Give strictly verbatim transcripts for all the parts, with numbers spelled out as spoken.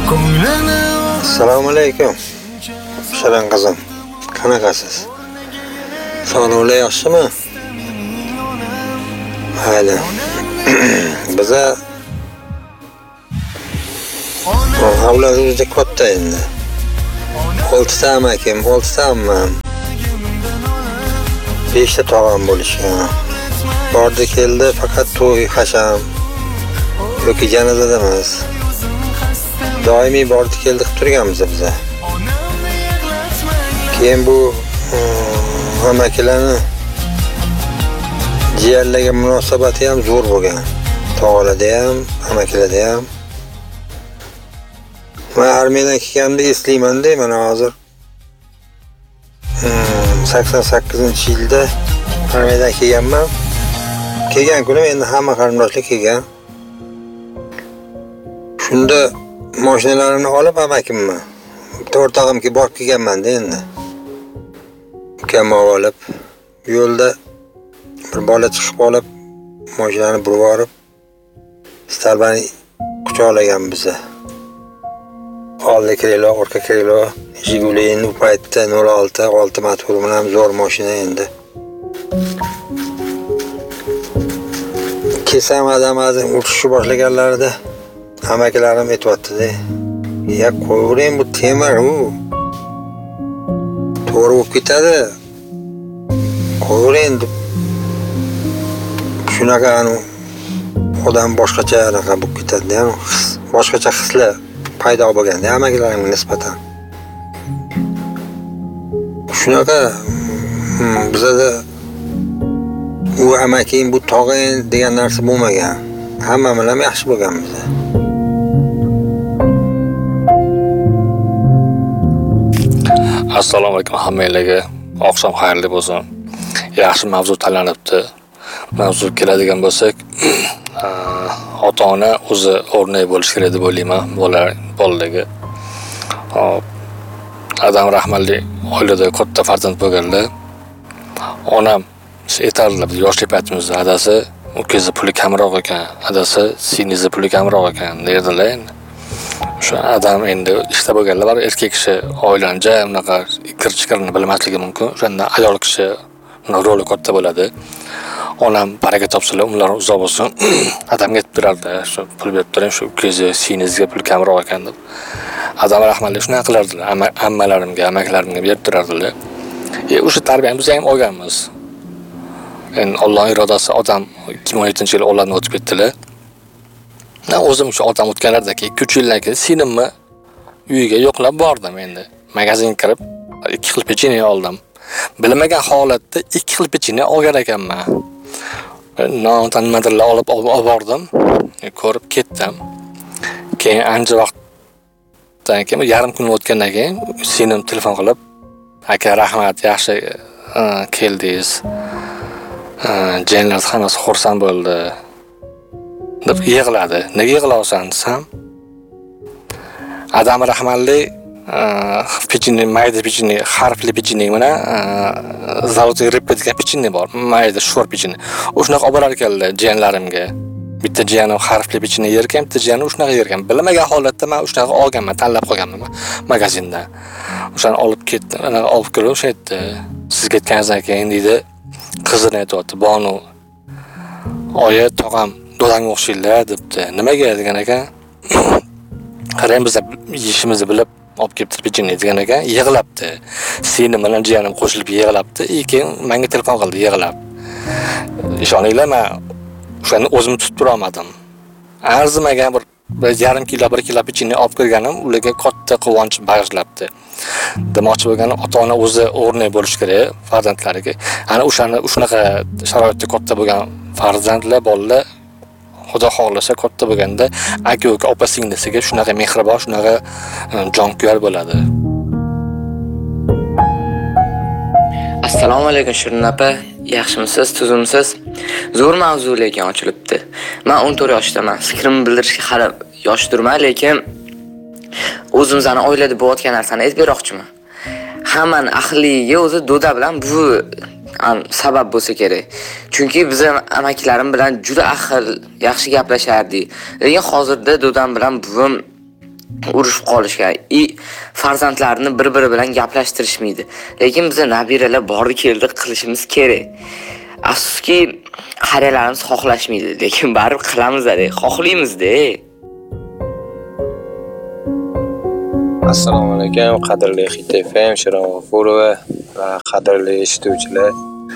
Assalomu alaykum. Sharan qizim. Qanaqasiz? Sog'lig'ingiz yaxshimi? Mayli. Biza avlodimizda katta endi. oltita amakim, oltita ammam. beshta tog'am bo'lishgan. Bordi keldi faqat to'y hasham yoki janozada emas. Doimiy bordi keldi qilib turganmiz biza. Keyin bu amakilarni jiyanlarga munosabati ham zo'r bo'lgan. Tog'alarda ham, amakilarda ham. Men armiyadan kelganda eslayman-da, mana hozir sakson sakkizinchi yilda armiyadan kelganman. Kelgan kunim endi hamma qarindoshlar kelgan. Shunda mashinalarini olib amakimman. O'rtog'imga borib kelganman-da endi. Ukamni olib, yo'lda bir bola chiqib olib, mashinani burib olib, Starbani quchoqlagan bizni. Oldi kirilo, orqa kirilo, Jiguli'ning u paytda nol olti olti motor bilan zo'r mashina endi. Kesam adamazin urishni boshlaganlarida amakilarim aytibdi-da. Ya qo'ying bu temir u. To'g'ri bo'lib ketadi. Qo'ying deb. Shunaqa anu odam boshqacha anaqa bo'lib ketadi-da, boshqacha hislar paydo bo'lganda amakilarimga nisbatan. Shunaqa bizada u amaking bu tog'ing degan narsa bo'lmagan. Hammamiz ham yaxshi bo'lganmiz. Assalomu alaykum hammalarga. Oqshom xayrli bo'lsin. Yaxshi mavzu tanlanibdi. Mavzu keladigan bo'lsak, ota-ona o'zi o'rnak bo'lish kerak deb o'ylayman bolalar bolalarga. Adam rahmatli oilada katta farzand bo'lganlar. Onam aytardilar, yoshlik paytimizda adasi ukazi puli kamroq ekan, adasi singlizi puli kamroq ekan derdilar. O'sha adam endi ishda bo'lganlar bor, erkak kishi oilanja unaqa kir-chikirini bilmasligi mumkin. O'shanda ayol kishi roli katta bo'ladi. Onam baraka topsalar, umrlar uzoq bo'lsin. Adamga aytib berardi, shu pul berib turing, shu ukazi singlizga pul kamroq ekan deb. Adam rahmatli shunaqa qilardilar. Ammalarimga, amaklarimga berib turardilar. E o'sha tarbiyani biz ham olganmiz. Endi Alloh irodasi odam ikki ming o'n yettinchi yil olamdan o'tib ketdilar. Men o'zim shu odam o'tganlardagi ikki uch yildan keyin sinimni uyiga yo'qlab bordim endi. Magazinga kirib ikki xil pechene oldim. Bilmagan holatda ikki xil pechene olgan ekanman. Non tanmadirlar olib olib bordim. Ko'rib ketdim. Keyin ancha vaqtdan keyin yarim kun o'tgandan keyin sinim telefon qilib, "Aka, rahmat, yaxshi keldingiz. Jenlar hammasi xursand bo'ldi." deb yig'ladi. Nega yig'laysan desam, Adam rahmatli pechene, mayda pechene, harfli pechene mana zalotoy rib degan pechene bor. Mayda sho'r pechene. O'shanaqa olib borar ekanlar jenlarimga. Bitta jiyanim harfli pechene yerkan, bitta jiyanim o'shanaqa yerkan. Bilmagan holatda men o'shanaqa olganman, tanlab qo'yganman magazindan. O'shani olib ketdim. Ana olib kelib o'sha aytdi. Siz ketganingizdan keyin deydi, qizini aytibdi, Bonu. Oyi, tog'am dodanga o'xshaylar debdi. Nimaga degan ekan? Qarang, biz yeyishimizni bilib olib kelib pechene degan ekan, yig'labdi. Seni bilan jiyanim qo'shilib yig'labdi. Keyin menga telefon qildi yig'lab. Ishoninglar, men o'shani o'zim tutib tura olmadim. Arzimagan bir yarim kilo, bir kilo pechene olib kirganim ularga katta quvonch bag'ishlabdi. Demoqchi bo'lgani, ota-ona o'zi o'rnak bo'lish kerak farzandlariga. Ana o'shani shunaqa sharoitda katta bo'lgan farzandlar, bolalar Xudo xohlasa katta bo'lganda aka-uka, opa-singlisiga shunaqa mehribon, shunaqa jonkuyar bo'ladi. Assalomu alaykum Shirin opa, yaxshimisiz, tuzimsiz? Zo'r mavzu lekin ochilibdi. Men o'n to'rt yoshdaman. Fikrimni bildirishga hali yoshdirman, lekin o'zimizning oilada bo'layotgan narsani aytib beroqchiman. Hammaning ahliga o'zi doda bilan bu sabab bo'lsa kerak. Chunki biz amakilarim bilan juda ahil, yaxshi gaplashardik. Lekin hozirda dodam bilan buvim urushib qolishgan. I farzandlarini bir-biri bilan gaplashtirishmaydi. Lekin biz nabiralar bordi keldi qilishimiz kerak. Afsuski qariyalarimiz xohlashmaydi, lekin baribir qilamiz-da, xohlaymiz-da. Assalomu alaykum, qadrli Hit F M, Shirin G'ofurova va qadrli eshituvchilar.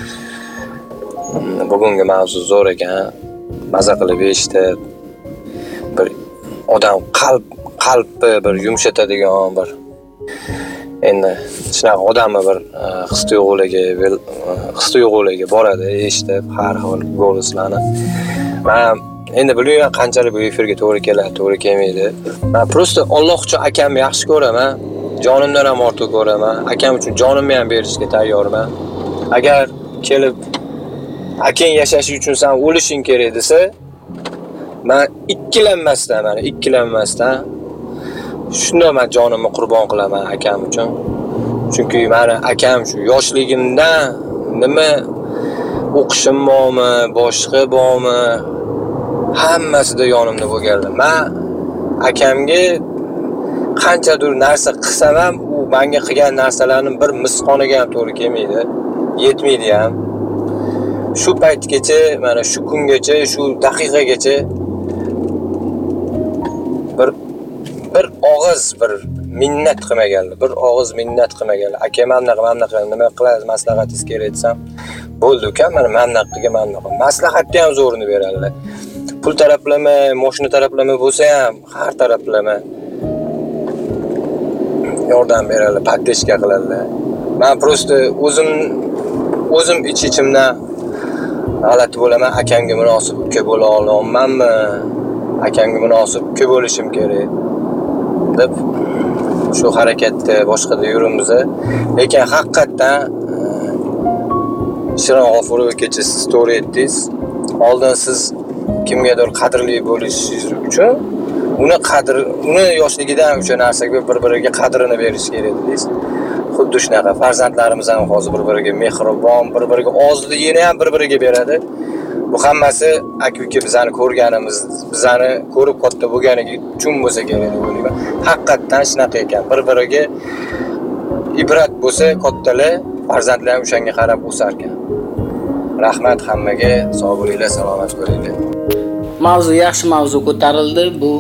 Bugungi mavzu zo'r ekan. Maza qilib eshitib, bir odam qalb qalbi bir yumshatadigan bir endi shunaqa odamni bir his tuyg'ularga his tuyg'ularga boradi eshitib har xil goloslarni. Men endi bilmayman qanchalik bu efirga to'g'ri keladi, to'g'ri kelmaydi. Men prosta Alloh uchun akamni yaxshi ko'raman, jonimdan ham ortiq ko'raman. Akam uchun jonimni ham berishga tayyorman. Agar kelib akang yashashi uchun sen o'lishing kerak desa, men ikkilanmasdan, mana ikkilanmasdan shunda men jonimni qurbon qilaman akam uchun. Chunki meni akam shu yoshligimdan nima o'qishim bormi, boshqa bormi, hammasida yonimda bo'lganlar. Men akamga qanchadir narsa qilsam ham, u menga qilgan narsalarning bir misqoniga ham to'g'ri kelmaydi, yetmaydi ham. Shu paytgacha, mana shu kungacha, shu daqiqagacha bir bir og'iz bir minnat qilmaganlar, bir og'iz minnat qilmaganlar. Aka men bunaqa, men bunaqa nima qilasiz, maslahatingiz kerak desam, bo'ldi uka, mana men bunaqa qilgan, men bunaqa. Maslahatni ham zo'rini beradilar. Pul taraflama, mashina taraflama bo'lsa ham, har taraflama yordam beradilar, patteshka qiladilar. Men prosta o'zim o'zim ich-ichimdan g'alati bo'laman, akamga munosib uka bo'la olmaymanmi? Akamga munosib uka bo'lishim kerak deb shu harakatda boshqada yurimiz. Lekin haqiqatan Shirin G'ofurova kecha siz to'g'ri aytdingiz. Oldin siz kimgadir qadrli bo'lishingiz uchun uni qadr, uni yoshligidan o'sha narsaga bir-biriga qadrini berish kerak dedingiz. Xuddi shunaqa farzandlarimiz ham hozir bir-biriga mehribon, bir-biriga ozligini ham bir-biriga beradi. Bu hammasi aka-uka bizani ko'rganimiz, bizani ko'rib katta bo'lganiga uchun bo'lsa kerak deb o'ylayman. Haqiqatan shunaqa ekan. Bir-biriga ibrat bo'lsa, kattalar farzandlar ham o'shanga qarab o'sar ekan. Rahmat hammaga, sog' bo'linglar, salomat bo'linglar. Mavzu yaxshi mavzu ko'tarildi. Bu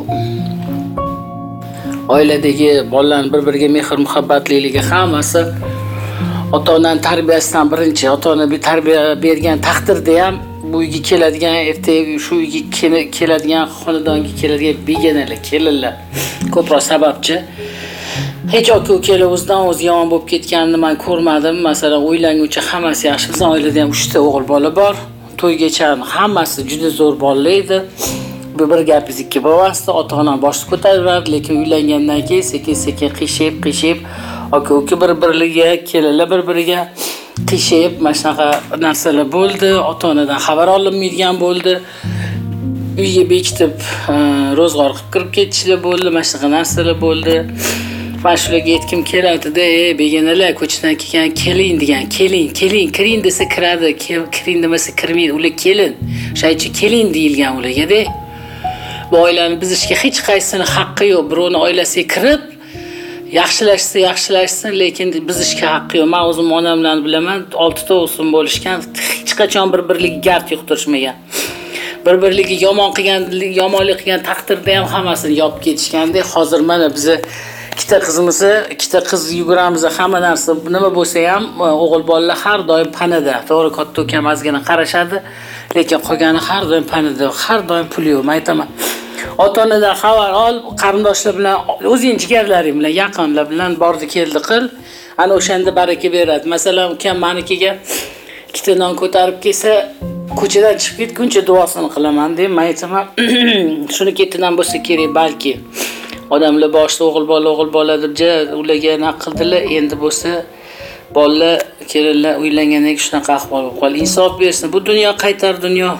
oiladagi bolalarning bir-biriga mehr muhabbatliligi hammasi ota-onaning tarbiyasidan birinchi. Ota-ona bir tarbiya bergan taqdirda ham bu uyga keladigan, ertaga shu uyga keladigan, xonadonga keladigan begonalar, kelinlar ko'proq sababchi. Hech aka-ukalar o'zidan o'zi yomon bo'lib ketganini men ko'rmadim. Masalan, o'ylanguncha hammasi yaxshi. Bizning oilada ham uchta o'g'il bola bor. To'ygacha hammasi juda zo'r bolalar edi. Bu bir gapingiz ikki bo'lmasdi. Ota-onam boshni ko'tarardi, lekin uylangandan keyin sekin-sekin qishib, qishib aka-uka bir-biriga, kelinlar bir-biriga qishib, mana shunaqa narsalar bo'ldi. Ota-onadan xabar olinmaydigan bo'ldi. Uyga bekitib, ro'zg'or qilib kirib ketishlar bo'ldi, mana shunaqa narsalar bo'ldi. Men shularga aytkim keladida, ey begonalar, ko'chadan kelgan keling degan, keling, keling, kiring desa kiradi, kiring demasa kirmaydi, ular kelin. Shuning uchun keling deyilgan ularga-da. Bu oilani buzishga hech qaysini haqqi yo'q. Birovni oilasiga kirib yaxshilashsa yaxshilashsin, lekin buzishga haqqi yo'q. Men o'zim onamlarni bilaman, oltita o'g'il bo'lishgan, hech qachon bir-biriga gard yuqtirishmagan. Bir-biriga yomon qilgan, yomonlik qilgan taqdirda ham hammasini yopib ketishganda, hozir mana biz ikkita qizimizni, ikkita qiz yuguramiz, hamma narsa nima bo'lsa ham o'g'il bolalar har doim panada. To'g'ri, katta ukam ozgina qarashadi, lekin qolgani har doim panada, har doim pul yo'q, men aytaman. Ota-onadan xabar ol, qarindoshlar bilan, o'zing jigarlaring bilan, yaqinlar bilan bordi keldi qil. Ana o'shanda baraka beradi. Masalan, ukam menikiga ikkita non ko'tarib kelsa, ko'chadan chiqib ketguncha duosini qilaman deb men aytaman. Shuni ketidan bo'lsa kerak, balki odamlar boshida o'g'il bola, o'g'il bola deb ularga naq qildilar. Endi bo'lsa bolalar, kelinlar uylangandan keyin shunaqa ahvol bo'lib qoldi. Insof bersin. Bu dunyo qaytar dunyo.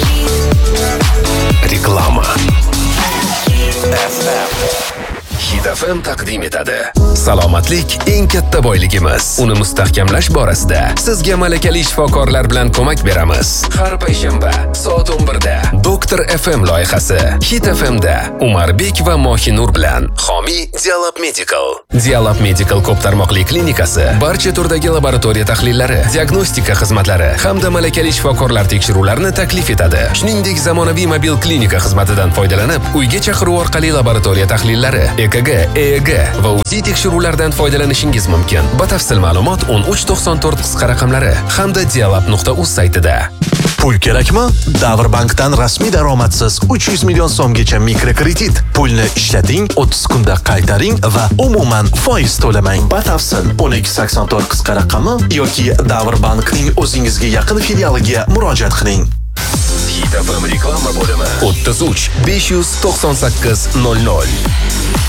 Реклама. Hit эф эм. F M taqdim etadi. Salomatlik eng katta boyligimiz. Uni mustahkamlash borasida sizga malakali shifokorlar bilan ko'mak beramiz. Har payshanba soat o'n birda Doktor F M loyihasi Hit F M da Umarbek va Mohinur bilan Xomiy Dialab Medical. Dialab Medical ko'p tarmoqli klinikasi barcha turdagi laboratoriya tahlillari, diagnostika xizmatlari hamda malakali shifokorlar tekshiruvlarini taklif etadi. Shuningdek, zamonaviy mobil klinika xizmatidan foydalanib, uyga chaqiruv orqali laboratoriya tahlillari, E K G, E E G va U Z I tekshiruvlardan foydalanishingiz mumkin. Batafsil ma'lumot o'n uch to'qson to'rt qisqa raqamlari hamda dialab nuqta uz saytida. Pul kerakmi? Davrbankdan rasmiy daromadsiz uch yuz million so'mgacha mikrokredit. Pulni ishlating, o'ttiz kunda qaytaring va umuman foiz to'lamang. Batafsil o'n ikki sakson to'rt qisqa raqami yoki Davrbankning o'zingizga yaqin filialiga murojaat qiling. Hit F M reklama bo'limi o'ttiz uch besh yuz to'qson sakkiz nol nol.